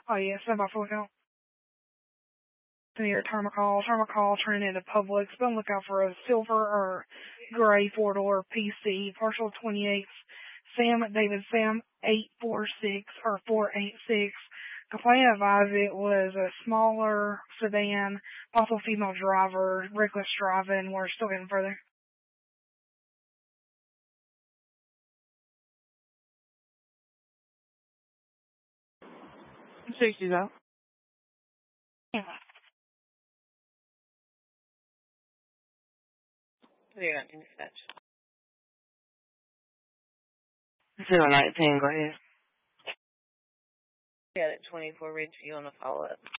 Oh, yeah, 7x4 count. Near Termacall. Termacall turning into Publix. Be on the lookout for a silver or gray 4-door PC, partial 28. Sam David Sam 846 or 486. Complaint advised it was a smaller sedan, possible female driver, reckless driving. We're still getting further. 60's out. Yeah. You're not going to fetch. 019, go ahead. Yeah, at 24 Ridgeview on the follow-up.